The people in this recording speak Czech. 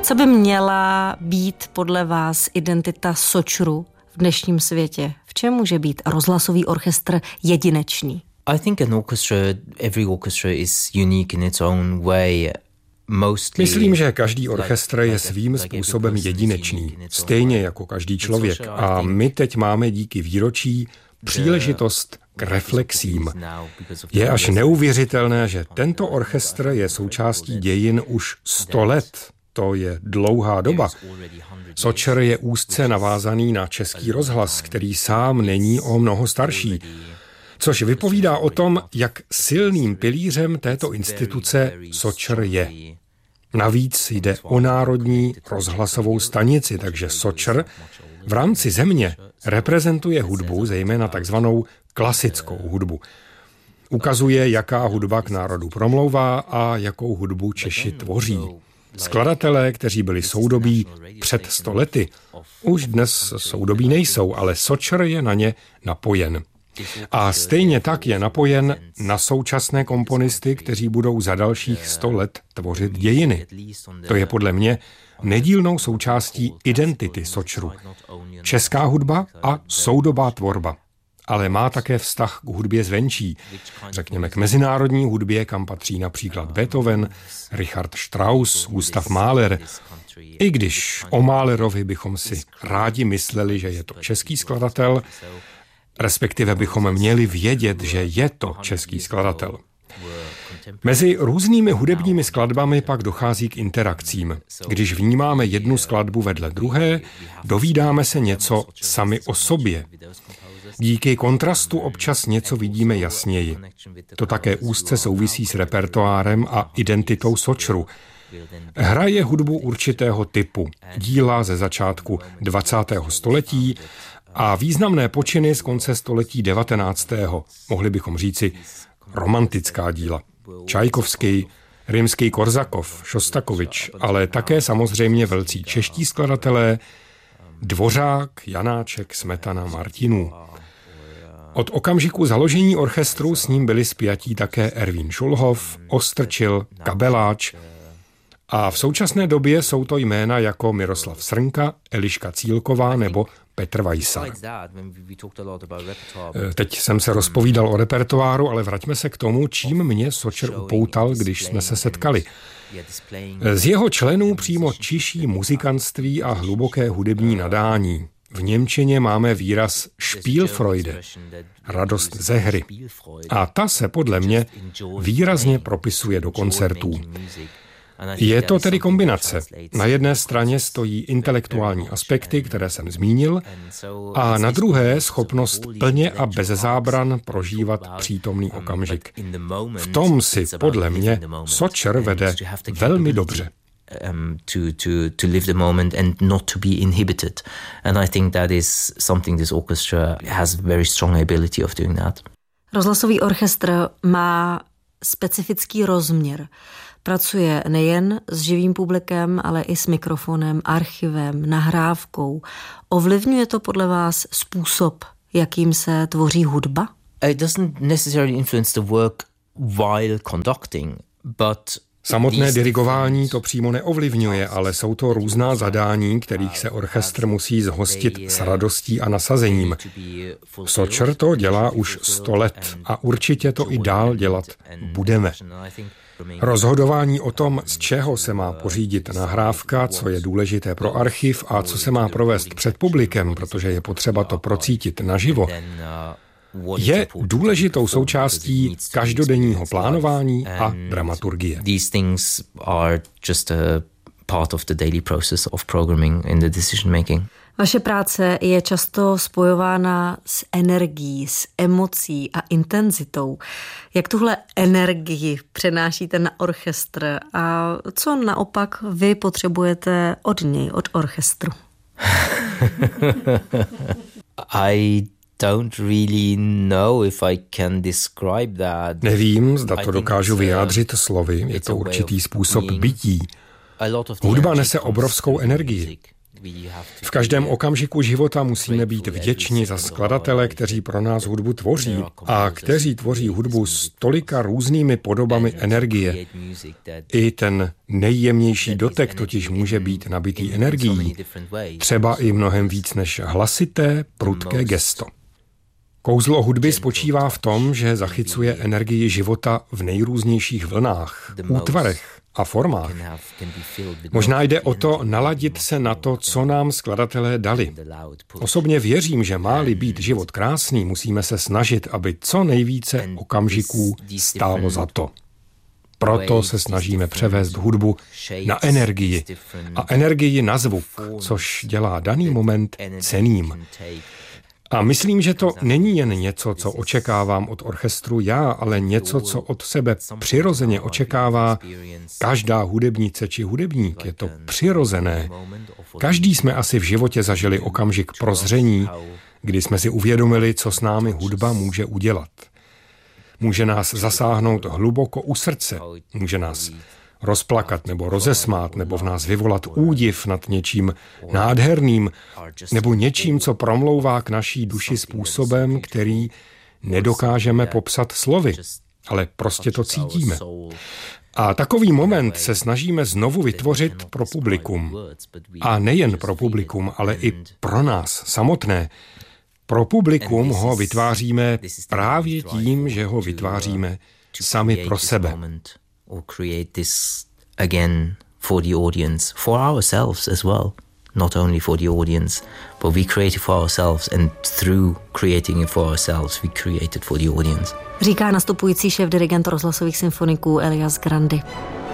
Co by měla být podle vás identita Sočru v dnešním světě? V čem může být rozhlasový orchestr jedinečný? I think every orchestra is unique in its own way. Myslím, že každý orchestr je svým způsobem jedinečný, stejně jako každý člověk. A my teď máme díky výročí příležitost k reflexím. Je až neuvěřitelné, že tento orchestr je součástí dějin už 100 let. To je dlouhá doba. Sočr je úzce navázaný na Český rozhlas, který sám není o mnoho starší. Což vypovídá o tom, jak silným pilířem této instituce Sočr je. Navíc jde o národní rozhlasovou stanici, takže Sočr v rámci země reprezentuje hudbu, zejména takzvanou klasickou hudbu. Ukazuje, jaká hudba k národu promlouvá a jakou hudbu Češi tvoří. Skladatelé, kteří byli soudobí před 100 lety, už dnes soudobí nejsou, ale Sočr je na ně napojen. A stejně tak je napojen na současné komponisty, kteří budou za dalších 100 let tvořit dějiny. To je podle mě nedílnou součástí identity Sočru. Česká hudba a soudobá tvorba. Ale má také vztah k hudbě zvenčí, řekněme k mezinárodní hudbě, kam patří například Beethoven, Richard Strauss, Gustav Mahler. I když o Mahlerovi bychom si rádi mysleli, že je to český skladatel, respektive bychom měli vědět, že je to český skladatel. Mezi různými hudebními skladbami pak dochází k interakcím. Když vnímáme jednu skladbu vedle druhé, dovídáme se něco sami o sobě. Díky kontrastu občas něco vidíme jasněji. To také úzce souvisí s repertoárem a identitou Sočru. Hraje hudbu určitého typu, díla ze začátku 20. století a významné počiny z konce století 19. Mohli bychom říci romantická díla. Čajkovský, Rimský-Korsakov, Šostakovič, ale také samozřejmě velcí čeští skladatelé, Dvořák, Janáček, Smetana, Martinů. Od okamžiku založení orchestru s ním byli spjatí také Ervín Šulhov, Ostrčil, Kabeláč a v současné době jsou to jména jako Miroslav Srnka, Eliška Cílková nebo Petr Vajsar. Teď jsem se rozpovídal o repertoáru, ale vraťme se k tomu, čím mě Sočr upoutal, když jsme se setkali. Z jeho členů přímo čiší muzikantství a hluboké hudební nadání. V němčině máme výraz Spielfreude, radost ze hry. A ta se podle mě výrazně propisuje do koncertů. Je to tedy kombinace. Na jedné straně stojí intelektuální aspekty, které jsem zmínil, a na druhé schopnost plně a bez zábran prožívat přítomný okamžik. V tom si podle mě Sočr vede velmi dobře. To live the moment and not to be inhibited. And I think that is something this orchestra has very strong ability of doing that. Rozhlasový orchestr má specifický rozměr. Pracuje nejen s živým publikem, ale i s mikrofonem, archivem, nahrávkou. Ovlivňuje to podle vás způsob, jakým se tvoří hudba? It doesn't necessarily influence the work while conducting, but samotné dirigování to přímo neovlivňuje, ale jsou to různá zadání, kterých se orchestr musí zhostit s radostí a nasazením. Sočr to dělá už 100 let a určitě to i dál dělat budeme. Rozhodování o tom, z čeho se má pořídit nahrávka, co je důležité pro archiv a co se má provést před publikem, protože je potřeba to procítit naživo, je důležitou součástí každodenního plánování a dramaturgie. These things are just a part of the daily process of programming in the decision making. Vaše práce je často spojována s energií, s emocí a intenzitou. Jak tuhle energii přenášíte na orchestr a co naopak vy potřebujete od něj, od orchestru? I don't really know if I can describe that. Nevím, zda to dokážu vyjádřit slovy. Je to určitý způsob bytí. Hudba nese obrovskou energii. V každém okamžiku života musíme být vděční za skladatele, kteří pro nás hudbu tvoří a kteří tvoří hudbu s tolika různými podobami energie. I ten nejjemnější dotek totiž může být nabitý energií, třeba i mnohem víc než hlasité, prudké gesto. Kouzlo hudby spočívá v tom, že zachycuje energii života v nejrůznějších vlnách, útvarech a formách. Možná jde o to naladit se na to, co nám skladatelé dali. Osobně věřím, že má-li být život krásný, musíme se snažit, aby co nejvíce okamžiků stálo za to. Proto se snažíme převést hudbu na energii a energii na zvuk, což dělá daný moment cenným. A myslím, že to není jen něco, co očekávám od orchestru já, ale něco, co od sebe přirozeně očekává každá hudebnice či hudebník. Je to přirozené. Každý jsme asi v životě zažili okamžik prozření, kdy jsme si uvědomili, co s námi hudba může udělat. Může nás zasáhnout hluboko u srdce, může nás rozplakat nebo rozesmát, nebo v nás vyvolat údiv nad něčím nádherným, nebo něčím, co promlouvá k naší duši způsobem, který nedokážeme popsat slovy, ale prostě to cítíme. A takový moment se snažíme znovu vytvořit pro publikum. A nejen pro publikum, ale i pro nás samotné. Pro publikum ho vytváříme právě tím, že ho vytváříme sami pro sebe. Or create this again for the audience, for ourselves as well. Not only for the audience, but we create it for ourselves, and through creating it for ourselves, we create it for the audience. Říká nastupující šéfdirigent rozhlasových symfoniků Elias Grandi.